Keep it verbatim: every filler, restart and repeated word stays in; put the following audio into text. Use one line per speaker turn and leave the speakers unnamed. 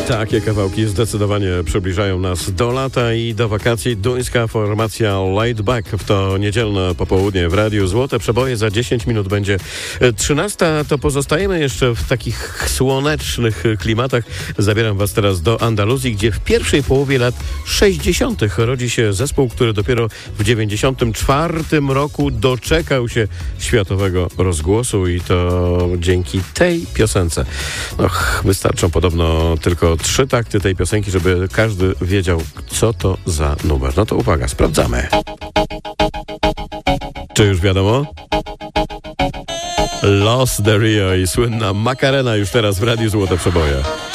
Takie kawałki zdecydowanie przybliżają nas do lata i do wakacji. Duńska formacja Laid Back w to niedzielne popołudnie w Radiu Złote Przeboje. Za dziesięć minut będzie trzynasta. To pozostajemy jeszcze w takich słonecznych klimatach. Zabieram was teraz do Andaluzji, gdzie w pierwszej połowie lat sześćdziesiątych rodzi się zespół, który dopiero w dziewięćdziesiątym czwartym roku doczekał się światowego rozgłosu i to dzięki tej piosence. Och, wystarczą podobno tylko trzy takty tej piosenki, żeby każdy wiedział, co to za numer. No to uwaga, sprawdzamy. Czy już wiadomo? Los de Rio i słynna Macarena już teraz w Radiu Złote Przeboje.